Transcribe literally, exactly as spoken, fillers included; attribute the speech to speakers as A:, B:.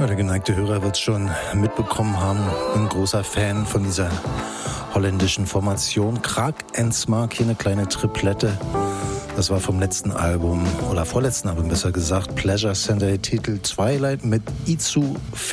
A: Ja, der geneigte Hörer wird es schon mitbekommen haben. Ein großer Fan von dieser holländischen Formation. Krag en Smaak, hier eine kleine Triplette. Das war vom letzten Album, oder vorletzten Album besser gesagt, Pleasure Center, Titel Twilight mit Itsu